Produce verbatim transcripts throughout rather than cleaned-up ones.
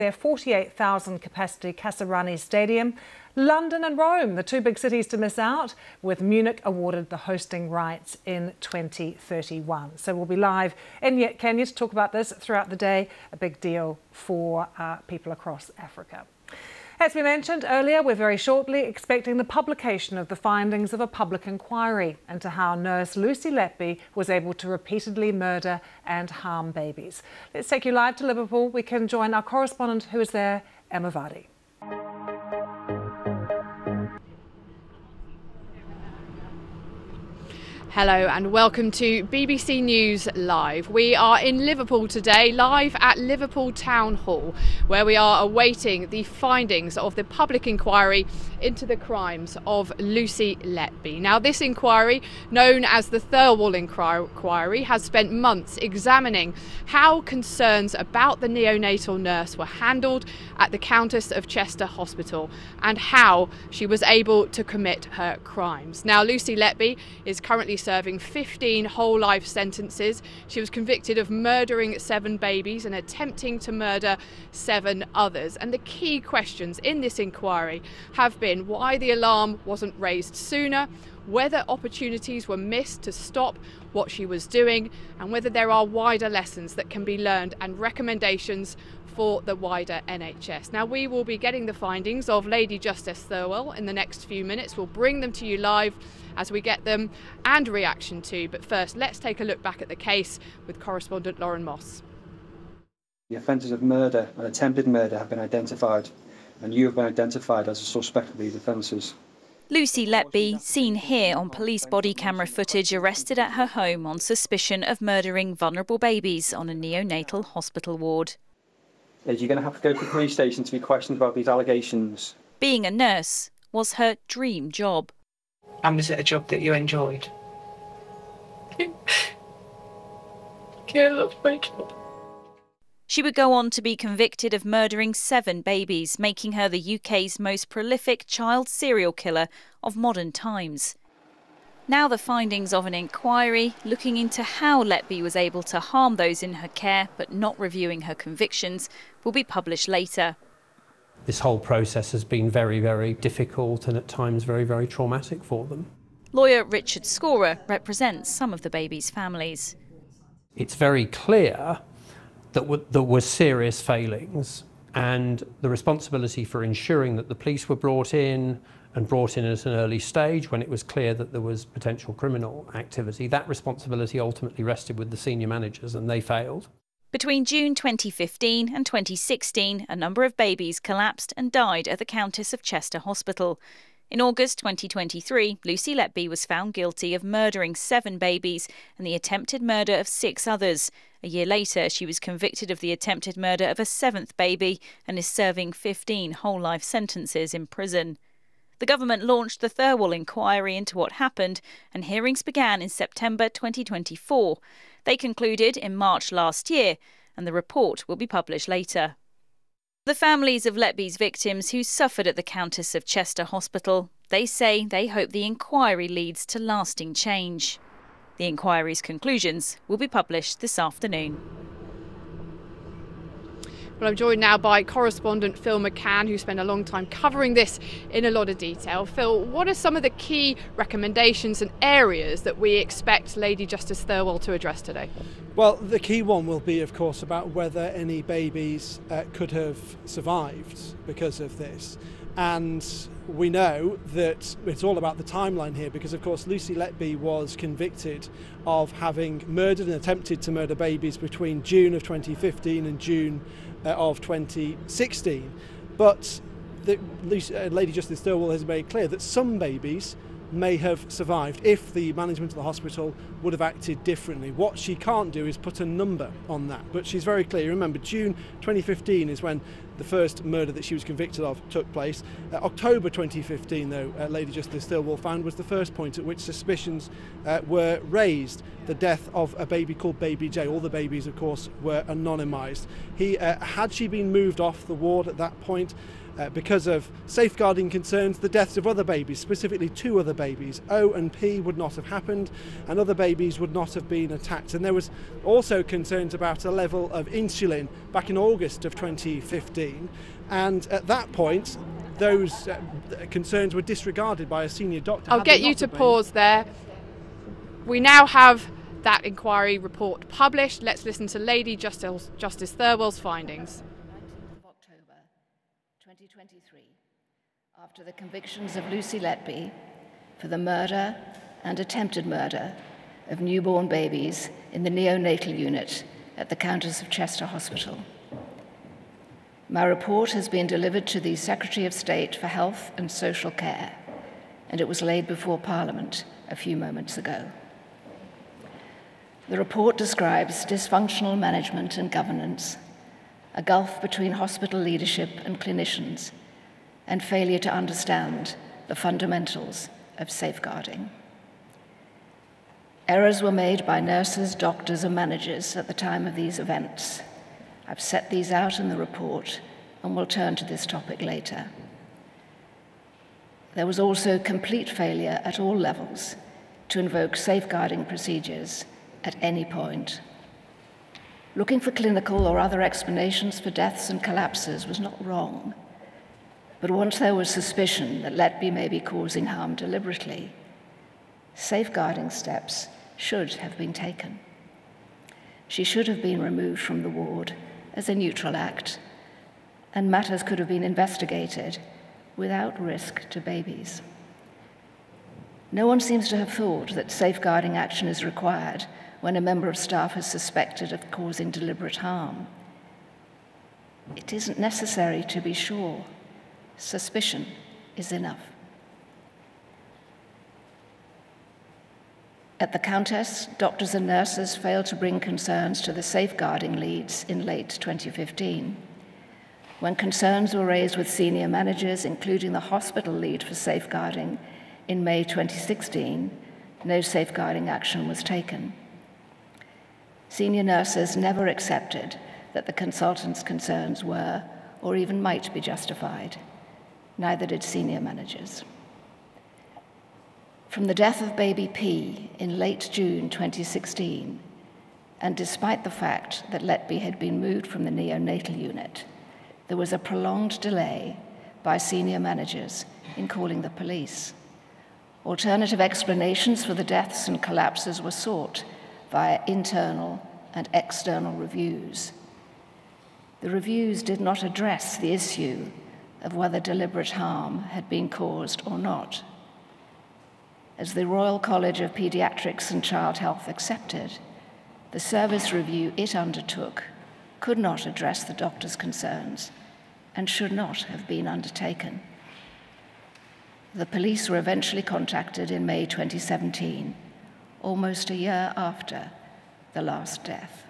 Their forty-eight thousand capacity Kasarani Stadium. London and Rome, the two big cities to miss out, with Munich awarded the hosting rights in twenty thirty-one. So we'll be live in Kenya to talk about this throughout the day, a big deal for uh, people across Africa. As we mentioned earlier, we're very shortly expecting the publication of the findings of a public inquiry into how nurse Lucy Letby was able to repeatedly murder and harm babies. Let's take you live to Liverpool. We can join our correspondent who is there, Emma Vardy. Hello and welcome to B B C News Live. We are in Liverpool today, live at Liverpool Town Hall, where we are awaiting the findings of the public inquiry into the crimes of Lucy Letby. Now, this inquiry, known as the Thirlwall Inquiry, has spent months examining how concerns about the neonatal nurse were handled at the Countess of Chester Hospital and how she was able to commit her crimes. Now, Lucy Letby is currently serving fifteen whole life sentences. She was convicted of murdering seven babies and attempting to murder seven others. And the key questions in this inquiry have been why the alarm wasn't raised sooner, whether opportunities were missed to stop what she was doing, and whether there are wider lessons that can be learned and recommendations for the wider N H S. Now, we will be getting the findings of Lady Justice Thirlwall in the next few minutes. We'll bring them to you live as we get them and reaction to. But first, let's take a look back at the case with correspondent Lauren Moss. The offences of murder and attempted murder have been identified, and you have been identified as a suspect of these offences. Lucy Letby, seen here on police body camera footage, arrested at her home on suspicion of murdering vulnerable babies on a neonatal hospital ward. You're going to have to go to the police station to be questioned about these allegations. Being a nurse was her dream job. And was it a job that you enjoyed? I love my job. She would go on to be convicted of murdering seven babies, making her the U K's most prolific child serial killer of modern times. Now the findings of an inquiry looking into how Letby was able to harm those in her care but not reviewing her convictions will be published later. This whole process has been very, very difficult and at times very, very traumatic for them. Lawyer Richard Scorer represents some of the babies' families. It's very clear that there were serious failings, and the responsibility for ensuring that the police were brought in and brought in at an early stage when it was clear that there was potential criminal activity, that responsibility ultimately rested with the senior managers, and they failed. Between June twenty fifteen and twenty sixteen, a number of babies collapsed and died at the Countess of Chester Hospital. In August twenty twenty-three, Lucy Letby was found guilty of murdering seven babies and the attempted murder of six others. A year later, she was convicted of the attempted murder of a seventh baby and is serving fifteen whole-life sentences in prison. The government launched the Thirlwall Inquiry into what happened, and hearings began in September twenty twenty-four. They concluded in March last year, and the report will be published later. The families of Letby's victims who suffered at the Countess of Chester Hospital, they say they hope the inquiry leads to lasting change. The inquiry's conclusions will be published this afternoon. Well, I'm joined now by correspondent Phil McCann, who spent a long time covering this in a lot of detail. Phil, what are some of the key recommendations and areas that we expect Lady Justice Thirlwall to address today? Well, the key one will be, of course, about whether any babies uh, could have survived because of this. And we know that it's all about the timeline here because, of course, Lucy Letby was convicted of having murdered and attempted to murder babies between June of twenty fifteen and June uh, of twenty sixteen. But the, Lucy, uh, Lady Justice Thirlwall has made clear that some babies may have survived if the management of the hospital would have acted differently. What she can't do is put a number on that, but she's very clear. Remember, June twenty fifteen is when the first murder that she was convicted of took place. Uh, October twenty fifteen, though, uh, Lady Justice Thirlwall found was the first point at which suspicions uh, were raised. The death of a baby called Baby J. All the babies, of course, were anonymised. He, uh, had she been moved off the ward at that point, uh, because of safeguarding concerns, the deaths of other babies, specifically two other babies, O and P, would not have happened, and other babies would not have been attacked. And there was also concerns about a level of insulin back in August of twenty fifteen, and at that point, those uh, concerns were disregarded by a senior doctor. I'll get you to pause there. We now have that inquiry report published. Let's listen to Lady Justice, Justice Thirlwell's findings. nineteenth of October twenty twenty-three, after the convictions of Lucy Letby for the murder and attempted murder of newborn babies in the neonatal unit at the Countess of Chester Hospital. My report has been delivered to the Secretary of State for Health and Social Care, and it was laid before Parliament a few moments ago. The report describes dysfunctional management and governance, a gulf between hospital leadership and clinicians, and failure to understand the fundamentals of safeguarding. Errors were made by nurses, doctors, and managers at the time of these events. I've set these out in the report and will turn to this topic later. There was also complete failure at all levels to invoke safeguarding procedures at any point. Looking for clinical or other explanations for deaths and collapses was not wrong, but once there was suspicion that Letby may be causing harm deliberately, safeguarding steps should have been taken. She should have been removed from the ward as a neutral act, and matters could have been investigated without risk to babies. No one seems to have thought that safeguarding action is required when a member of staff is suspected of causing deliberate harm. It isn't necessary to be sure. Suspicion is enough. At the Countess, doctors and nurses failed to bring concerns to the safeguarding leads in late twenty fifteen. When concerns were raised with senior managers, including the hospital lead for safeguarding, in May twenty sixteen, no safeguarding action was taken. Senior nurses never accepted that the consultants' concerns were, or even might be justified. Neither did senior managers. From the death of baby P in late June twenty sixteen, and despite the fact that Letby had been moved from the neonatal unit, there was a prolonged delay by senior managers in calling the police. Alternative explanations for the deaths and collapses were sought via internal and external reviews. The reviews did not address the issue of whether deliberate harm had been caused or not. As the Royal College of Paediatrics and Child Health accepted, the service review it undertook could not address the doctor's concerns and should not have been undertaken. The police were eventually contacted in May twenty seventeen, almost a year after the last death.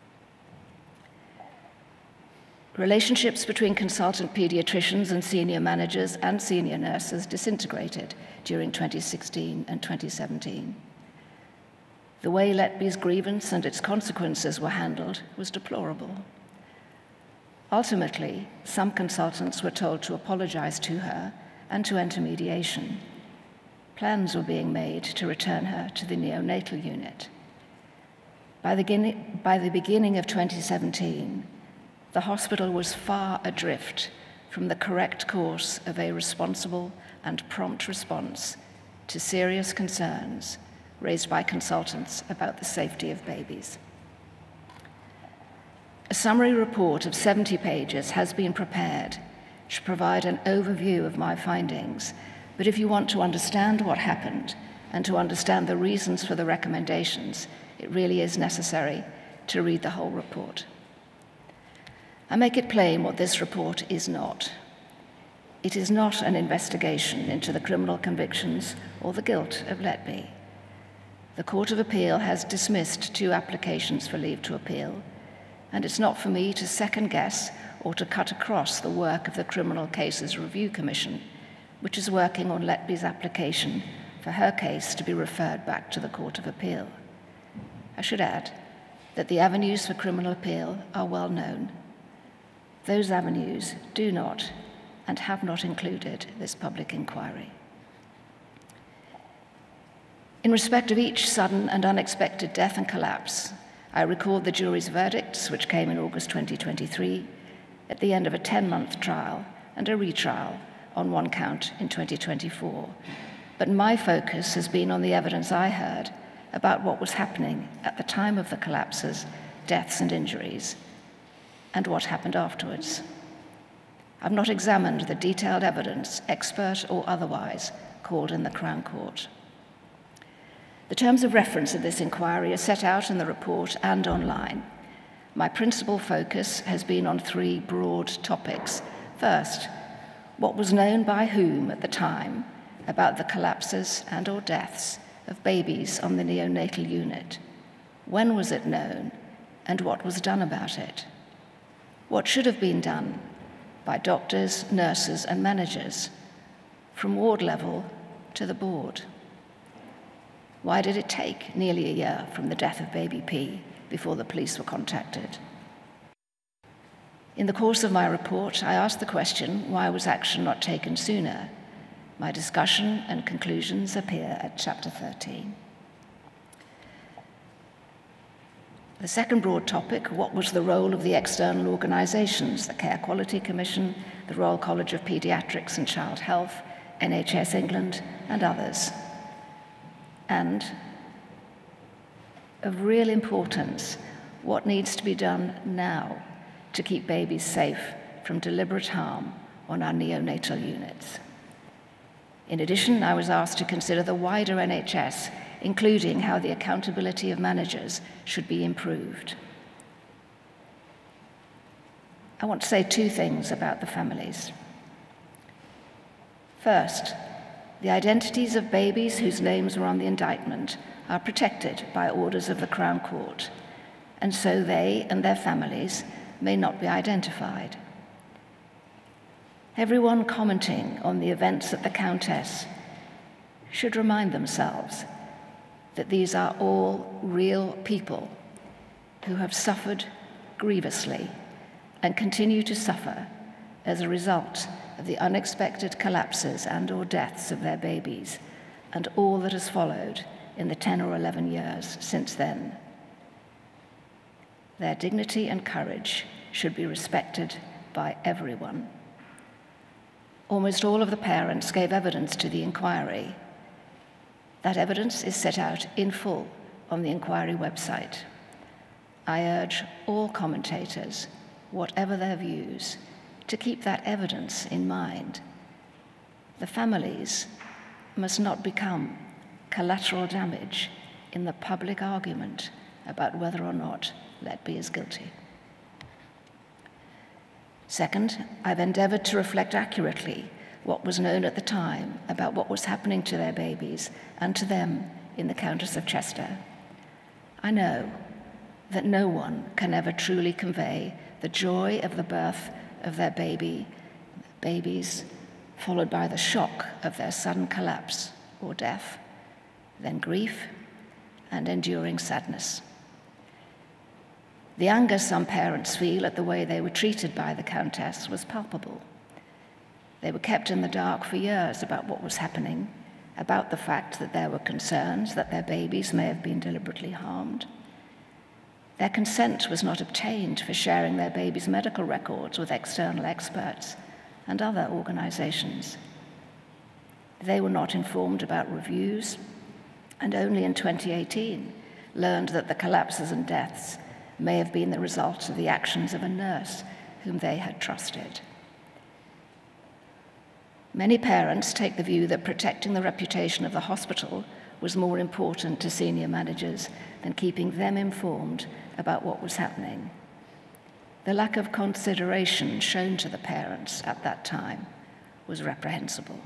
Relationships between consultant pediatricians and senior managers and senior nurses disintegrated during twenty sixteen and twenty seventeen. The way Letby's grievance and its consequences were handled was deplorable. Ultimately, some consultants were told to apologize to her and to enter mediation. Plans were being made to return her to the neonatal unit. By the beginning, by the beginning of twenty seventeen, the hospital was far adrift from the correct course of a responsible and prompt response to serious concerns raised by consultants about the safety of babies. A summary report of seventy pages has been prepared to provide an overview of my findings, but if you want to understand what happened and to understand the reasons for the recommendations, it really is necessary to read the whole report. I make it plain what this report is not. It is not an investigation into the criminal convictions or the guilt of Letby. The Court of Appeal has dismissed two applications for leave to appeal, and it's not for me to second-guess or to cut across the work of the Criminal Cases Review Commission, which is working on Letby's application for her case to be referred back to the Court of Appeal. I should add that the avenues for criminal appeal are well known. Those avenues do not, and have not included this public inquiry. In respect of each sudden and unexpected death and collapse, I record the jury's verdicts, which came in August twenty twenty-three, at the end of a ten-month trial and a retrial on one count in twenty twenty-four. But my focus has been on the evidence I heard about what was happening at the time of the collapses, deaths and injuries, and what happened afterwards. I've not examined the detailed evidence, expert or otherwise, called in the Crown Court. The terms of reference of this inquiry are set out in the report and online. My principal focus has been on three broad topics. First, what was known by whom at the time about the collapses and or deaths of babies on the neonatal unit? When was it known, and what was done about it? What should have been done by doctors, nurses, and managers, from ward level to the board? Why did it take nearly a year from the death of baby P before the police were contacted? In the course of my report, I asked the question, why was action not taken sooner? My discussion and conclusions appear at chapter thirteen. The second broad topic, what was the role of the external organisations, the Care Quality Commission, the Royal College of Paediatrics and Child Health, N H S England, and others? And, of real importance, what needs to be done now to keep babies safe from deliberate harm on our neonatal units? In addition, I was asked to consider the wider N H S, including how the accountability of managers should be improved. I want to say two things about the families. First, the identities of babies whose names were on the indictment are protected by orders of the Crown Court, and so they and their families may not be identified. Everyone commenting on the events at the Countess should remind themselves that these are all real people who have suffered grievously and continue to suffer as a result of the unexpected collapses and or deaths of their babies and all that has followed in the ten or eleven years since then. Their dignity and courage should be respected by everyone. Almost all of the parents gave evidence to the inquiry. That evidence is set out in full on the inquiry website. I urge all commentators, whatever their views, to keep that evidence in mind. The families must not become collateral damage in the public argument about whether or not Letby is guilty. Second, I've endeavoured to reflect accurately what was known at the time about what was happening to their babies and to them in the Countess of Chester. I know that no one can ever truly convey the joy of the birth of their baby, babies, followed by the shock of their sudden collapse or death, then grief and enduring sadness. The anger some parents feel at the way they were treated by the Countess was palpable. They were kept in the dark for years about what was happening, about the fact that there were concerns that their babies may have been deliberately harmed. Their consent was not obtained for sharing their babies' medical records with external experts and other organizations. They were not informed about reviews, and only in twenty eighteen learned that the collapses and deaths may have been the result of the actions of a nurse whom they had trusted. Many parents take the view that protecting the reputation of the hospital was more important to senior managers than keeping them informed about what was happening. The lack of consideration shown to the parents at that time was reprehensible.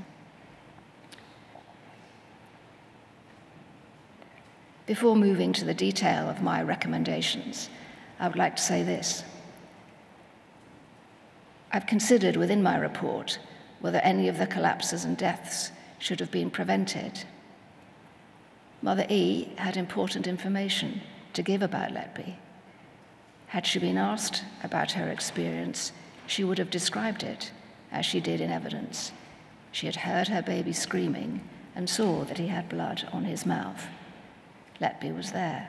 Before moving to the detail of my recommendations, I would like to say this. I've considered within my report whether any of the collapses and deaths should have been prevented. Mother E had important information to give about Letby. Had she been asked about her experience, she would have described it as she did in evidence. She had heard her baby screaming and saw that he had blood on his mouth. Letby was there.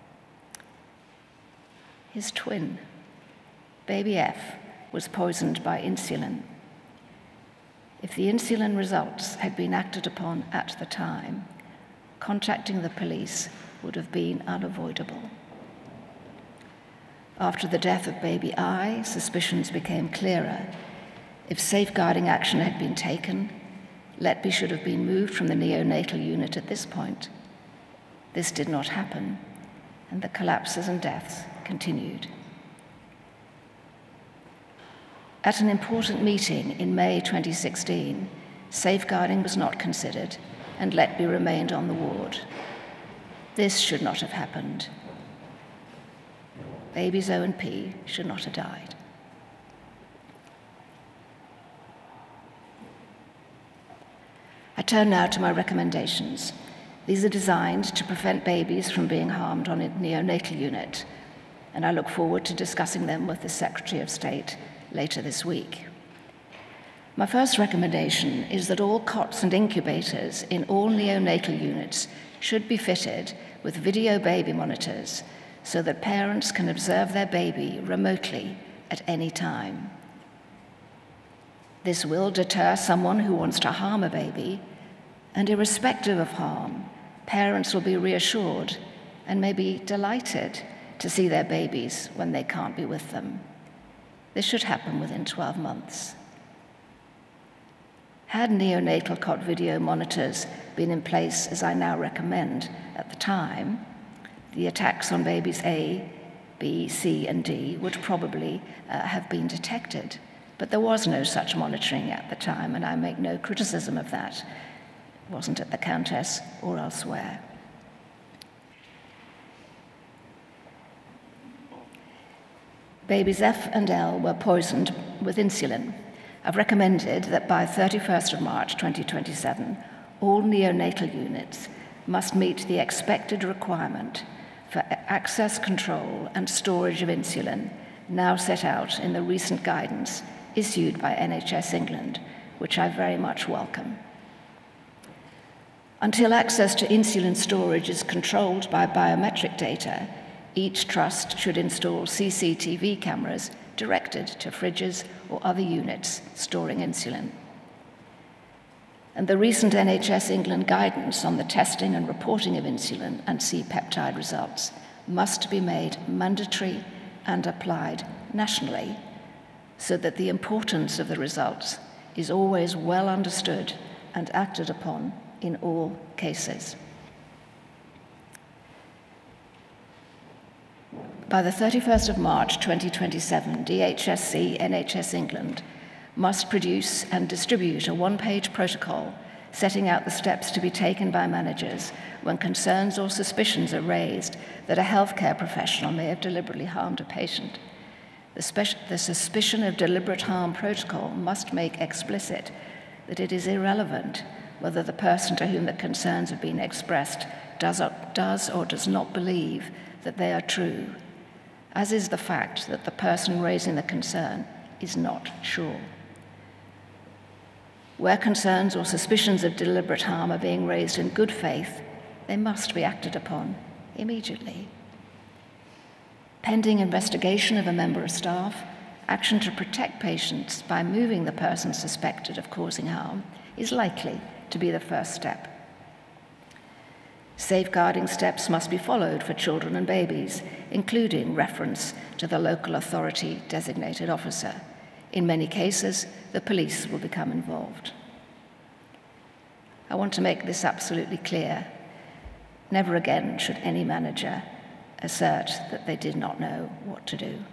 His twin, baby F, was poisoned by insulin. If the insulin results had been acted upon at the time, contacting the police would have been unavoidable. After the death of baby I, suspicions became clearer. If safeguarding action had been taken, Letby should have been moved from the neonatal unit at this point. This did not happen, and the collapses and deaths continued. At an important meeting in May twenty sixteen, safeguarding was not considered, and Letby remained on the ward. This should not have happened. Babies O and P should not have died. I turn now to my recommendations. These are designed to prevent babies from being harmed on a neonatal unit, and I look forward to discussing them with the Secretary of State later this week. My first recommendation is that all cots and incubators in all neonatal units should be fitted with video baby monitors so that parents can observe their baby remotely at any time. This will deter someone who wants to harm a baby, and irrespective of harm, parents will be reassured and may be delighted to see their babies when they can't be with them. This should happen within twelve months. Had neonatal cot video monitors been in place, as I now recommend, at the time, the attacks on babies A, B, C, and D would probably uh, have been detected. But there was no such monitoring at the time, and I make no criticism of that. It wasn't at the Countess or elsewhere. Babies F and L were poisoned with insulin. I've recommended that by thirty-first of March twenty twenty-seven, all neonatal units must meet the expected requirement for access control and storage of insulin now set out in the recent guidance issued by N H S England, which I very much welcome. Until access to insulin storage is controlled by biometric data, each trust should install C C T V cameras directed to fridges or other units storing insulin. And the recent N H S England guidance on the testing and reporting of insulin and C-peptide results must be made mandatory and applied nationally so that the importance of the results is always well understood and acted upon in all cases. By the thirty-first of March twenty twenty-seven, D H S C N H S England must produce and distribute a one-page protocol setting out the steps to be taken by managers when concerns or suspicions are raised that a healthcare professional may have deliberately harmed a patient. The, speci- the suspicion of deliberate harm protocol must make explicit that it is irrelevant whether the person to whom the concerns have been expressed does or, does or does not believe that they are true, as is the fact that the person raising the concern is not sure. Where concerns or suspicions of deliberate harm are being raised in good faith, they must be acted upon immediately. Pending investigation of a member of staff, action to protect patients by moving the person suspected of causing harm is likely to be the first step. Safeguarding steps must be followed for children and babies, including reference to the local authority designated officer. In many cases, the police will become involved. I want to make this absolutely clear. Never again should any manager assert that they did not know what to do.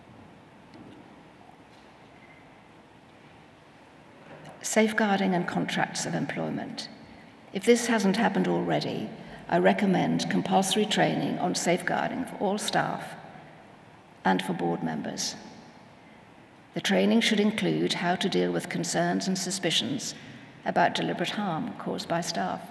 Safeguarding and contracts of employment. If this hasn't happened already, I recommend compulsory training on safeguarding for all staff and for board members. The training should include how to deal with concerns and suspicions about deliberate harm caused by staff.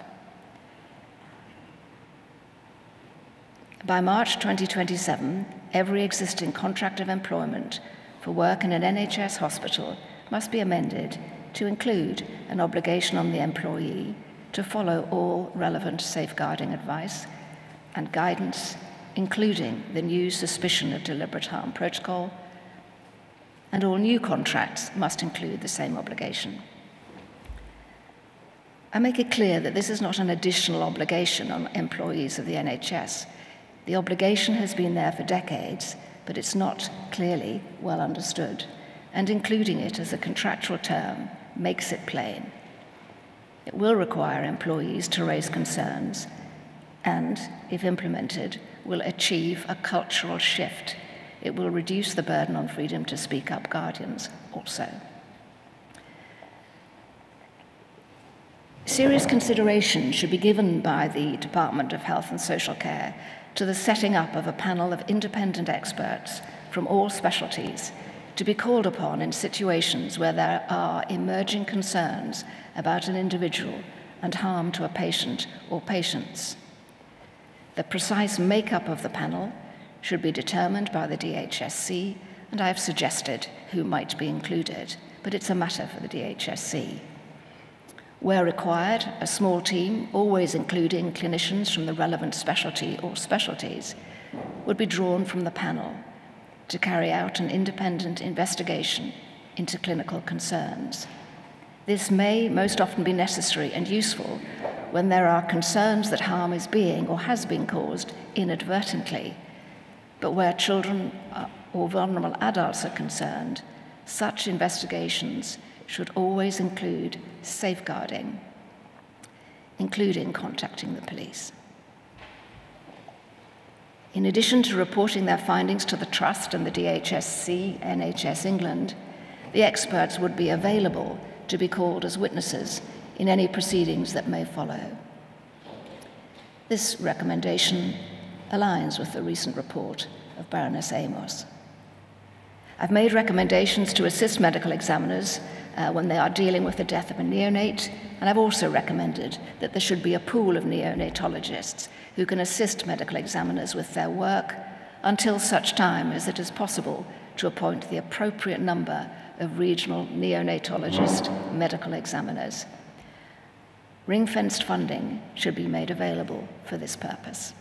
By March twenty twenty-seven, every existing contract of employment for work in an N H S hospital must be amended to include an obligation on the employee to follow all relevant safeguarding advice and guidance, including the new suspicion of deliberate harm protocol, and all new contracts must include the same obligation. I make it clear that this is not an additional obligation on employees of the N H S. The obligation has been there for decades, but it's not clearly well understood, and including it as a contractual term makes it plain. It will require employees to raise concerns and, if implemented, will achieve a cultural shift. It will reduce the burden on freedom to speak up guardians also. Serious consideration should be given by the Department of Health and Social Care to the setting up of a panel of independent experts from all specialties to be called upon in situations where there are emerging concerns about an individual and harm to a patient or patients. The precise makeup of the panel should be determined by the D H S C, and I have suggested who might be included, but it's a matter for the D H S C. Where required, a small team, always including clinicians from the relevant specialty or specialties, would be drawn from the panel to carry out an independent investigation into clinical concerns. This may most often be necessary and useful when there are concerns that harm is being or has been caused inadvertently, but where children or vulnerable adults are concerned, such investigations should always include safeguarding, including contacting the police. In addition to reporting their findings to the Trust and the D H S C, N H S England, the experts would be available to be called as witnesses in any proceedings that may follow. This recommendation aligns with the recent report of Baroness Amos. I've made recommendations to assist medical examiners uh, when they are dealing with the death of a neonate, and I've also recommended that there should be a pool of neonatologists who can assist medical examiners with their work until such time as it is possible to appoint the appropriate number of regional neonatologist medical examiners. Ring-fenced funding should be made available for this purpose.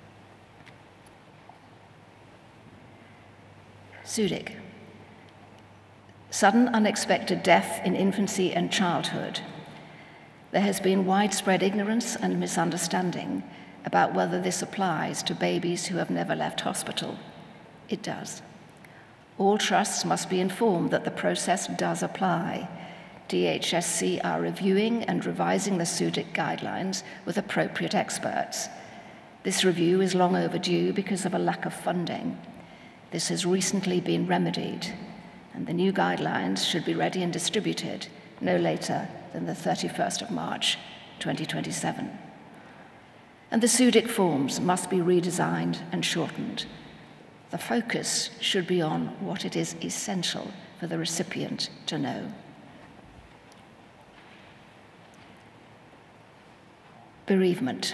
SUDIC. Sudden unexpected death in infancy and childhood. There has been widespread ignorance and misunderstanding about whether this applies to babies who have never left hospital. It does. All trusts must be informed that the process does apply. D H S C are reviewing and revising the SUDIC guidelines with appropriate experts. This review is long overdue because of a lack of funding. This has recently been remedied, and the new guidelines should be ready and distributed no later than the thirty-first of March, twenty twenty-seven. And the SUDIC forms must be redesigned and shortened. The focus should be on what it is essential for the recipient to know. Bereavement.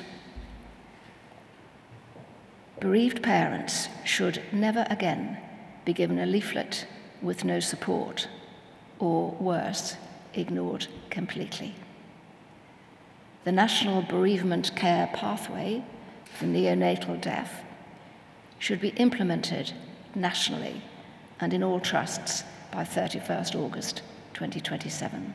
Bereaved parents should never again be given a leaflet with no support, or worse, ignored completely. The National Bereavement Care Pathway for neonatal death should be implemented nationally and in all trusts by thirty-first of August twenty twenty-seven.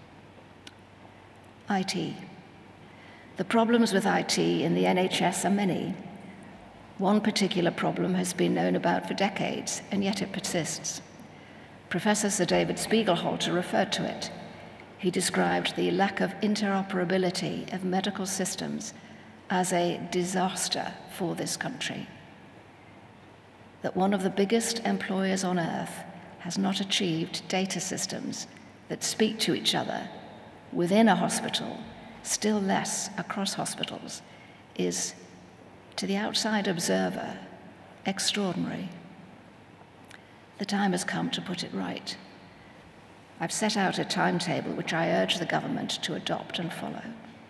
I T. The problems with I T in the N H S are many. One particular problem has been known about for decades, and yet it persists. Professor Sir David Spiegelhalter referred to it. He described the lack of interoperability of medical systems as a disaster for this country. That one of the biggest employers on earth has not achieved data systems that speak to each other within a hospital, still less across hospitals, is, to the outside observer, extraordinary. The time has come to put it right. I've set out a timetable which I urge the government to adopt and follow.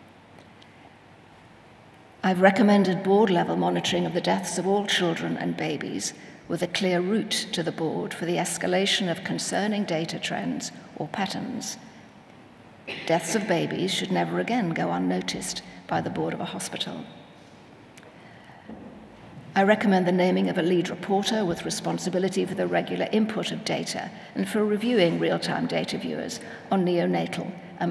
I've recommended board-level monitoring of the deaths of all children and babies with a clear route to the board for the escalation of concerning data trends or patterns. Deaths of babies should never again go unnoticed by the board of a hospital. I recommend the naming of a lead reporter with responsibility for the regular input of data and for reviewing real-time data viewers on neonatal